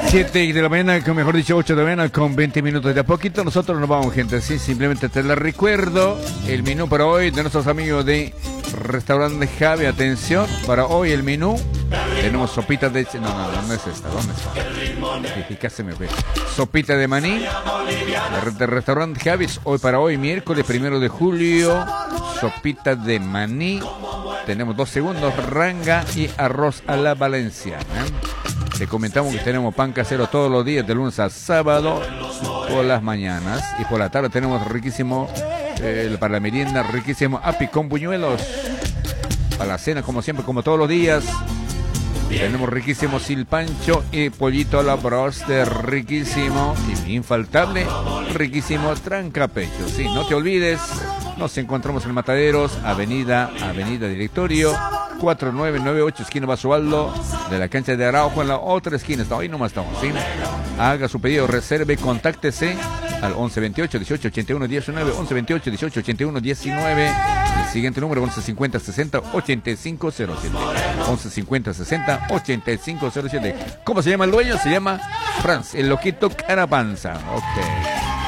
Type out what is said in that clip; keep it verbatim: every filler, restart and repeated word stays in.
siete de la mañana, con mejor dicho ocho de la mañana, con veinte minutos. De a poquito nosotros nos vamos, gente. Sí, simplemente te la recuerdo. El menú para hoy de nuestros amigos de Restaurante Javi. Atención, para hoy el menú. Tenemos sopita de... No, no, no, no es esta. ¿Dónde está? Fíjate, me ve. Sopita de maní. De Restaurante Javi. Hoy para hoy, miércoles primero de julio. Sopita de maní. Tenemos dos segundos, ranga y arroz a la valenciana. Te comentamos que tenemos pan casero todos los días, de lunes a sábado, por las mañanas. Y por la tarde tenemos riquísimo, eh, para la merienda, riquísimo api con buñuelos. Para la cena, como siempre, como todos los días, tenemos riquísimo silpancho y pollito a la broste, riquísimo. Y infaltable, riquísimo trancapecho. Sí, no te olvides, nos encontramos en Mataderos, avenida, avenida Directorio, cuatro nueve nueve ocho, esquina Basualdo, de la cancha de Araujo, en la otra esquina. Está, hoy nomás estamos, ¿sí? Haga su pedido, reserve, contáctese al once veintiocho dieciocho ochenta y uno diecinueve, once veintiocho dieciocho ochenta y uno diecinueve. El siguiente número, once cincuenta sesenta ochenta y cinco cero siete. once cincuenta sesenta ochenta y cinco cero siete. ¿Cómo se llama el dueño? Se llama Franz, el loquito Carapanza. Ok.